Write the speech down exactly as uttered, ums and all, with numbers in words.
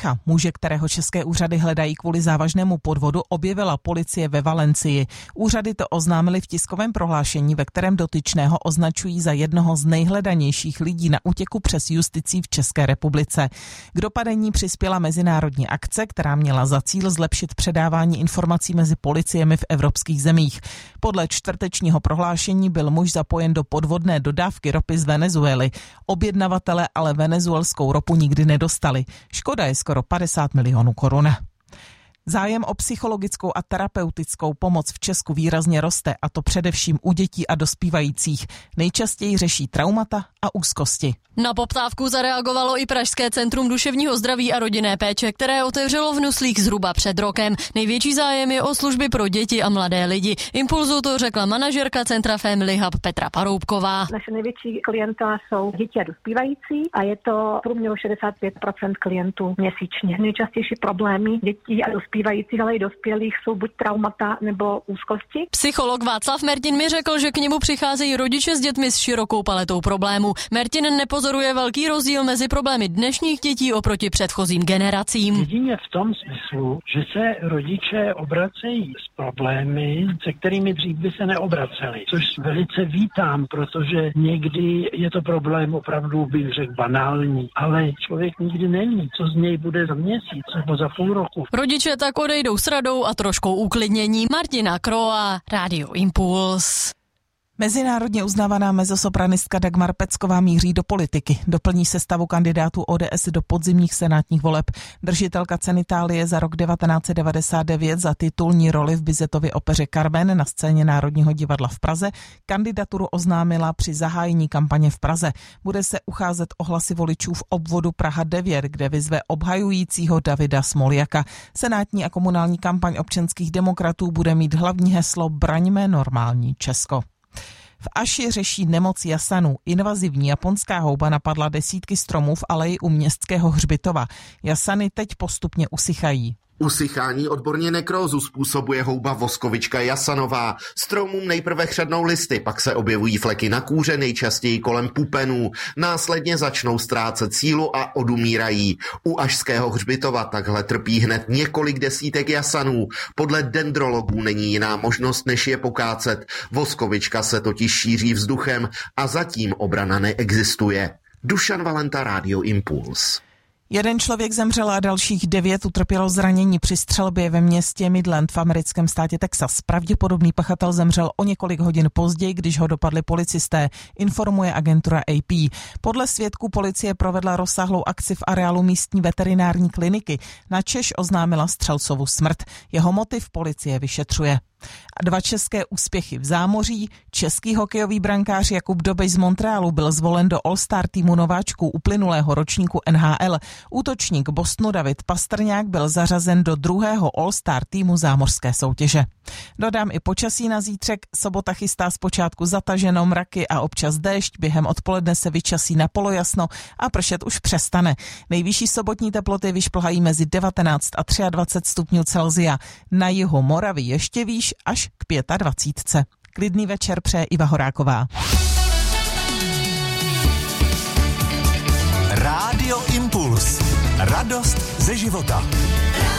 Mnicha, muže, kterého české úřady hledají kvůli závažnému podvodu, objevila policie ve Valencii. Úřady to oznámily v tiskovém prohlášení, ve kterém dotyčného označují za jednoho z nejhledanějších lidí na útěku přes justici v České republice. K dopadení přispěla mezinárodní akce, která měla za cíl zlepšit předávání informací mezi policiemi v evropských zemích. Podle čtvrtečního prohlášení byl muž zapojen do podvodné dodávky ropy z Venezuely. Objednavatele ale venezuelskou ropu nikdy nedostali. Škoda je skoro padesát milionů korun. Zájem o psychologickou a terapeutickou pomoc v Česku výrazně roste, a to především u dětí a dospívajících. Nejčastěji řeší traumata a úzkosti. Na poptávku zareagovalo i Pražské centrum duševního zdraví a rodinné péče, které otevřelo v Nuslích zhruba před rokem. Největší zájem je o služby pro děti a mladé lidi. Impulzu to řekla manažerka centra Family Hub Petra Paroubková. Naše největší klientela jsou děti a dospívající a je to průměru šedesát pět procent klientů měsíčně. Nejčastější problémy dětí a dospívajících, ale i dospělých jsou buď traumata nebo úzkosti. Psycholog Václav Mertin mi řekl, že k němu přicházejí rodiče s dětmi s širokou paletou problémů. Mertin nepozoruje velký rozdíl mezi problémy dnešních dětí oproti předchozím generacím. Jedině v tom smyslu, že se rodiče obracejí s problémy, se kterými dřív by se neobraceli, což velice vítám, protože někdy je to problém opravdu, bych řekl, banální, ale člověk nikdy neví, co z něj bude za měsíc nebo za půl roku. Rodiče tak odejdou s radou a troškou uklidnění. Martina Kroa, Rádio Impuls. Mezinárodně uznávaná mezzosopranistka Dagmar Pecková míří do politiky. Doplní sestavu kandidátů O D S do podzimních senátních voleb. Držitelka ceny Thálie za rok devatenáct set devadesát devět za titulní roli v Bizetově opeře Carmen na scéně Národního divadla v Praze kandidaturu oznámila při zahájení kampaně v Praze. Bude se ucházet o hlasy voličů v obvodu Praha devět, kde vyzve obhajujícího Davida Smoljaka. Senátní a komunální kampaň občanských demokratů bude mít hlavní heslo Braňme normální Česko. V Aši řeší nemoc jasanů. Invazivní japonská houba napadla desítky stromů v aleji u městského hřbitova. Jasany teď postupně usychají. Usychání odborně nekrózu způsobuje houba voskovička jasanová. Stromům nejprve chřadnou listy, pak se objevují fleky na kůře, nejčastěji kolem pupenů. Následně začnou ztrácet sílu a odumírají. U ašského hřbitova takhle trpí hned několik desítek jasanů. Podle dendrologů není jiná možnost, než je pokácet. Voskovička se totiž šíří vzduchem a zatím obrana neexistuje. Dušan Valenta, Rádio Impuls. Jeden člověk zemřel a dalších devět utrpělo zranění při střelbě ve městě Midland v americkém státě Texas. Pravděpodobný pachatel zemřel o několik hodin později, když ho dopadli policisté, informuje agentura A P. Podle svědků policie provedla rozsáhlou akci v areálu místní veterinární kliniky. Načež oznámila střelcovu smrt. Jeho motiv policie vyšetřuje. A dva české úspěchy v zámoří. Český hokejový brankář Jakub Dobej z Montrealu byl zvolen do All-Star týmu nováčků uplynulého ročníku N H L. Útočník Bostonu David Pastrňák byl zařazen do druhého All-Star týmu zámořské soutěže. Dodám i počasí na zítřek. Sobota chystá zpočátku zataženo, mraky a občas déšť. Během odpoledne se vyčasí na polojasno a pršet už přestane. Nejvyšší sobotní teploty vyšplhají mezi devatenáct a dvacet tři stupňů Celsia. Na jihu Moravy ještě výš až k dvacet pět. Klidný večer přeje Iva Horáková. Rádio Impuls. Radost ze života.